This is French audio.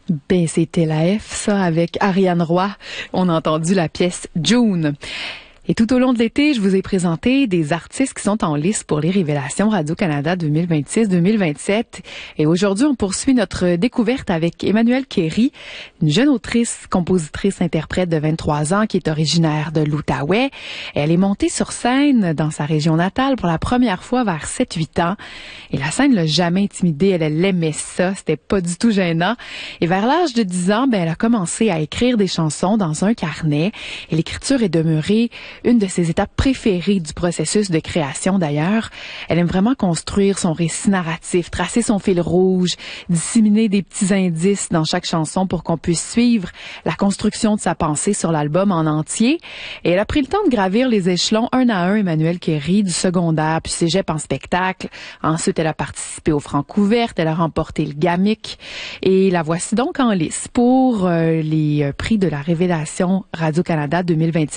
Ben, c'était la F, ça, avec Ariane Roy. On a entendu la pièce June. Et tout au long de l'été, je vous ai présenté des artistes qui sont en lice pour les Révélations Radio-Canada 2026-2027. Et aujourd'hui, on poursuit notre découverte avec Emmanuelle Kéry, une jeune autrice, compositrice, interprète de 23 ans qui est originaire de l'Outaouais. Elle est montée sur scène dans sa région natale pour la première fois vers 7-8 ans. Et la scène l'a jamais intimidée. Elle aimait ça. C'était pas du tout gênant. Et vers l'âge de 10 ans, elle a commencé à écrire des chansons dans un carnet. Et l'écriture est demeurée une de ses étapes préférées du processus de création d'ailleurs. Elle aime vraiment construire son récit narratif, tracer son fil rouge, disséminer des petits indices dans chaque chanson pour qu'on puisse suivre la construction de sa pensée sur l'album en entier. Et elle a pris le temps de gravir les échelons un à un, Emmanuelle Kéry, du secondaire puis cégep en spectacle. Ensuite, elle a participé aux Francouvertes, elle a remporté le GAMIC et la voici donc en lice pour les prix de la Révélation Radio-Canada 2026.